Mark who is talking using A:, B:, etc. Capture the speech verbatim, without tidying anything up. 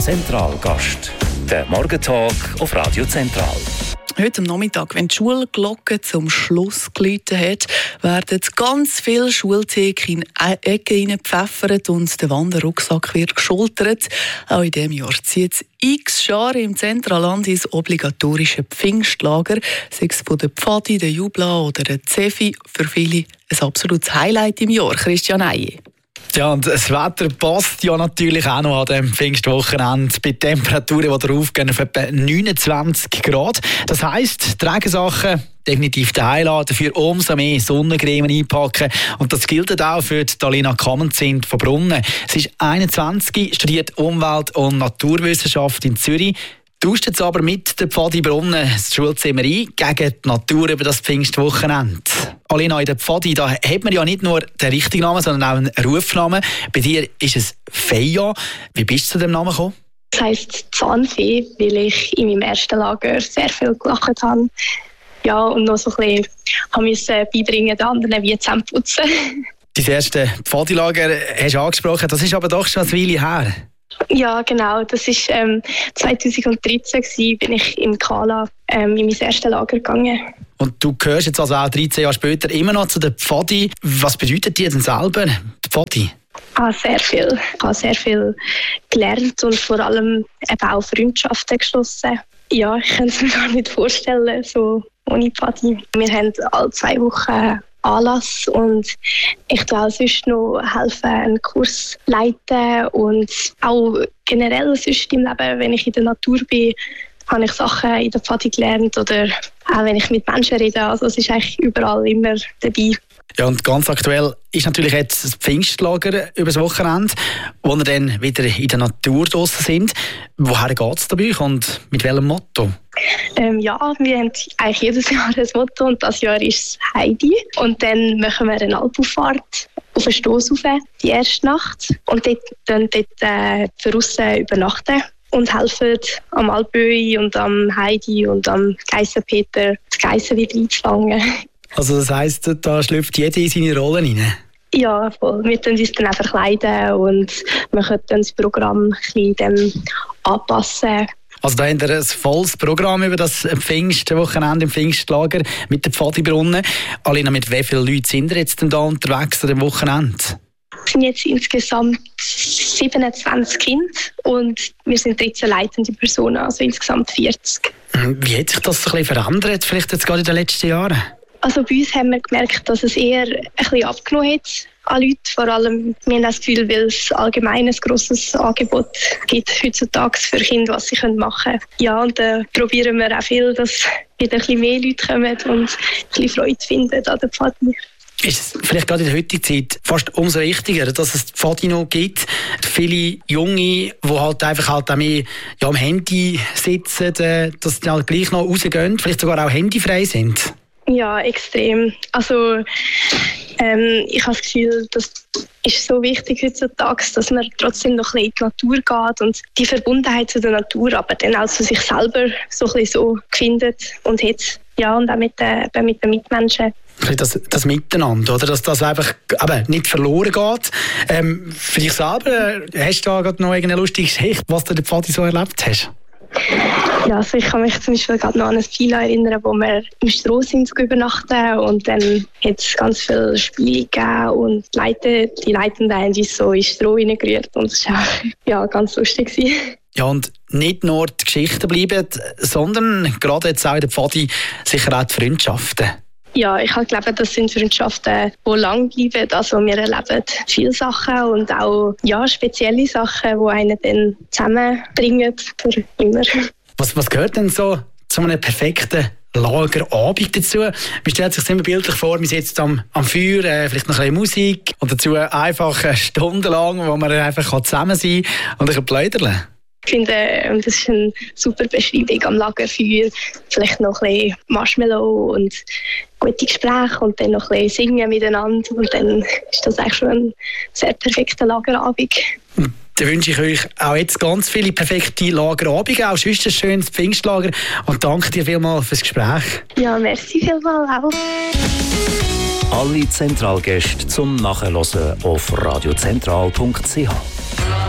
A: Zentralgast. Der Morgentalk auf Radio Zentral.
B: Heute am Nachmittag, wenn die Schulglocke zum Schluss geläutet hat, werden ganz viele Schultheken in Ecken hineingepfeffert und der Wanderrucksack wird geschultert. Auch in diesem Jahr zieht es x Jahre im Zentralland ins obligatorische Pfingstlager, sei es von der Pfadi, der Jubla oder der Zefi. Für viele ein absolutes Highlight im Jahr. Christian Eie.
C: Ja, und das Wetter passt ja natürlich auch noch an dem Pfingstwochenende bei Temperaturen, die draufgehen auf etwa neunundzwanzig Grad. Das heisst, Trägersachen definitiv daheim lassen, dafür umso mehr Sonnencreme einpacken. Und das gilt auch für die Alina Kammerzind von Brunnen. Sie ist einundzwanzig, studiert Umwelt- und Naturwissenschaft in Zürich. Tauscht jetzt aber mit der Pfadi Brunnen das Schulzimmer ein gegen die Natur über das Pfingstwochenende. Alina, in der Pfadi, da hat man ja nicht nur den richtigen Namen, sondern auch einen Rufnamen. Bei dir ist es Feja. Wie bist du zu dem Namen gekommen?
D: Das heisst Zahnfee, weil ich in meinem ersten Lager sehr viel gelacht habe. Ja, und noch so ein bisschen musste beibringen, den anderen wie Zähneputzen.
C: Dein erste Pfadi-Lager hast du angesprochen, das ist aber doch schon eine Weile her.
D: Ja, genau. Das war ähm, zweitausenddreizehn, gewesen, bin ich in Kala ähm, in mein erstes Lager gegangen. Und
C: du gehörst jetzt also auch dreizehn Jahre später immer noch zu der Pfadi. Was bedeutet dir denn selber die Pfadi?
D: Ah, sehr viel. Ich habe sehr viel gelernt und vor allem eben auch Freundschaften geschlossen. Ja, ich kann es mir gar nicht vorstellen, so ohne Pfadi. Wir haben alle zwei Wochen Anlass und ich tue auch sonst noch helfen, einen Kurs leiten und auch generell sonst im Leben, wenn ich in der Natur bin, habe ich Sachen in der Pfadi gelernt oder auch wenn ich mit Menschen rede, also es ist eigentlich überall immer dabei.
C: Ja, und ganz aktuell ist natürlich jetzt das Pfingstlager über das Wochenende, wo wir dann wieder in der Natur draussen sind. Woher geht es dabei und mit welchem Motto?
D: Ähm, ja, wir haben eigentlich jedes Jahr ein Motto und dieses Jahr ist es Heidi. Und dann machen wir eine Alpauffahrt auf den Stoss rauf, die erste Nacht. Und dort, dann dort äh, draussen übernachten und helfen am Alpöi und am Heidi und am Geissenpeter die Geissen wieder einzufangen.
C: Also das heisst, da schlüpft jeder in seine Rollen rein?
D: Ja, voll. Wir können uns dann einfach kleiden und wir können dann das Programm ein bisschen dem anpassen.
C: Also da habt ihr ein volles Programm über das Pfingstwochenende im Pfingstlager mit der Pfadi Brunnen. Alina, mit wie vielen Leuten sind ihr jetzt denn da unterwegs an dem Wochenende?
D: Es sind jetzt insgesamt siebenundzwanzig Kinder und wir sind dreizehn leitende Personen, also insgesamt vierzig.
C: Wie hat sich das so ein bisschen verändert, vielleicht jetzt gerade in den letzten Jahren?
D: Also bei uns haben wir gemerkt, dass es eher ein bisschen abgenommen hat an Leuten. Vor allem, wir haben das Gefühl, weil es allgemein ein grosses Angebot gibt heutzutage für Kinder, was sie machen können. Ja, und dann äh, probieren wir auch viel, dass wieder ein bisschen mehr Leute kommen und ein bisschen Freude finden an der Pfadi.
C: Ist es vielleicht gerade in der heutigen Zeit fast umso wichtiger, dass es die Pfadi noch gibt? Viele Junge, die halt einfach halt auch mehr ja, am Handy sitzen, dass die halt gleich noch rausgehen, vielleicht sogar auch handyfrei sind?
D: Ja, extrem. Also ähm, ich habe das Gefühl, das ist so wichtig heutzutage, dass man trotzdem noch ein bisschen in die Natur geht und die Verbundenheit zu der Natur, aber dann auch zu sich selber so ein bisschen so findet und hat. Ja, und auch mit, äh, mit den Mitmenschen.
C: Das, das Miteinander, oder? Dass das einfach aber nicht verloren geht. Ähm, für dich selber, hast du da gerade noch eine lustige Geschichte, was du in der Pfadi so erlebt hast?
D: Ja, also ich kann mich zum Beispiel gerade noch an ein Filo erinnern, wo wir im Stroh sind übernachten und dann hat es ganz viele Spiele gegeben und die, Leute, die Leitenden haben uns so in Stroh hineingerührt und das war ja, ganz lustig.
C: Ja, und nicht nur die Geschichten bleiben, sondern gerade jetzt auch in der Pfadi sicher auch die Freundschaften.
D: Ja, ich glaube, das sind Freundschaften, die lang bleiben. Also wir erleben viele Sachen und auch ja, spezielle Sachen, die einen dann zusammenbringen für immer. Was,
C: was gehört denn so zu einem perfekten Lagerabend dazu? Man stellt sich immer bildlich vor, man sitzt am, am Feuer, äh, vielleicht noch ein bisschen Musik und dazu einfach äh, stundenlang, wo man einfach zusammen sein kann und ein bisschen plaudern.
D: Ich finde, das ist eine super Beschreibung am Lagerfeuer. Vielleicht noch ein bisschen Marshmallow und gute Gespräche und dann noch ein bisschen singen miteinander. Und dann ist das eigentlich schon ein sehr perfekter Lagerabend.
C: Dann wünsche ich euch auch jetzt ganz viele perfekte Lagerabende, auch sonst ein schönes Pfingstlager. Und danke dir vielmals fürs Gespräch.
D: Ja, merci vielmals auch.
A: Alle Zentralgäste zum Nachhören auf radiozentral punkt c h.